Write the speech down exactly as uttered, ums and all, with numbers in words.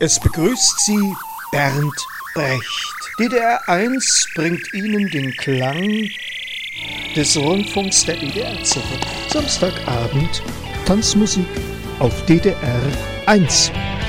Es begrüßt Sie Bernd Brecht. D D R eins bringt Ihnen den Klang des Rundfunks der D D R zurück. Samstagabend Tanzmusik auf D D R eins.